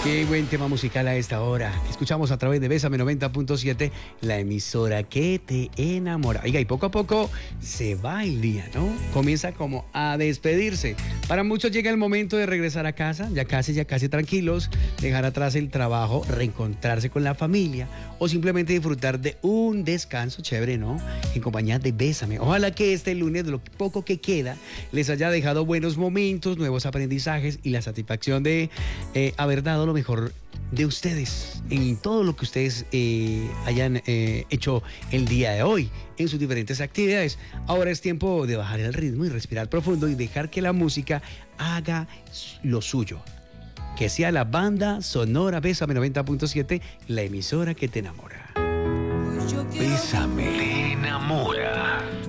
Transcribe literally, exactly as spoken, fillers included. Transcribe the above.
Qué buen tema musical a esta hora. Escuchamos a través de Bésame noventa punto siete, la emisora que te enamora. Oiga, y poco a poco se va el día, ¿no? Comienza como a despedirse. Para muchos llega el momento de regresar a casa, ya casi, ya casi tranquilos, dejar atrás el trabajo, reencontrarse con la familia o simplemente disfrutar de un descanso chévere, ¿no? En compañía de Bésame. Ojalá que este lunes, de lo poco que queda, les haya dejado buenos momentos, nuevos aprendizajes y la satisfacción de eh, haber dado lo mejor de ustedes en todo lo que ustedes eh, hayan eh, hecho el día de hoy en sus diferentes actividades. Ahora es tiempo de bajar el ritmo y respirar profundo y dejar que la música haga lo suyo. Que sea la banda sonora Bésame noventa punto siete, la emisora que te enamora. Bésame.